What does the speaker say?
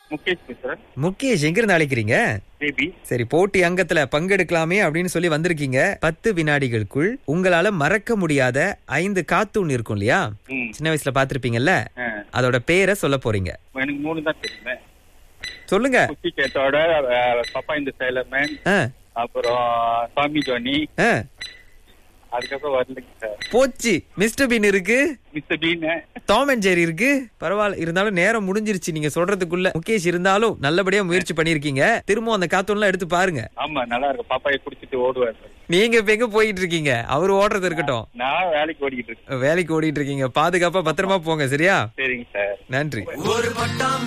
முகேஷ் பேசுறேன். முகேஷ் எங்க இருந்து அழைக்கிறீங்க? பேபி. சரி, போட்டி அங்கத்துல பங்கெடுக்கலாமே அப்படின்னு சொல்லி வந்திருக்கீங்க. 10 வினாடிகளுக்குள் உங்களால மறக்க முடியாத 5 கார்ட்டூன் இருக்கும் இல்லையா? சின்ன வயசுல பாத்திருப்பீங்கல்ல, அதோட பேரை சொல்ல போறீங்க. எனக்கு 3 தான் தெரியுமே. சொல்லுங்க. குட்டி கேட்டோட பாப்பா இந்த சைலர்மேன், அப்புறம் சாமி ஜோனி, அதுக்கப்புறம் வரலைங்க சார். போச்சு. மிஸ்டர் பீன் இருக்கு, mister been, Tom and Jerry இருக்கு. பரவாயில்ல, இருந்தாலும் நேரம் முடிஞ்சிருச்சு நீங்க சொல்றதுக்குள்ள. முகேஷ் இருந்தாலும் நல்லபடியா முயற்சி பண்ணிருக்கீங்க. திரும்ப அந்த கார்ட்டூன்லாம் எடுத்து பாருங்க. ஆமா, நல்லா இருக்கும். பாப்பாயை குடிச்சிட்டு ஓடுவார். நீங்க இப்ப எங்க போயிட்டு இருக்கீங்க? அவரு ஓடுறது இருக்கட்டும், நான் வேலைக்கு ஓடிக்கிட்டு இருக்கேன். வேலைக்கு ஓடிட்டு இருக்கீங்க. பாதுகாப்பா பத்திரமா போங்க. சரியா? சரிங்க சார். நன்றி. ஒரு பட்டாம்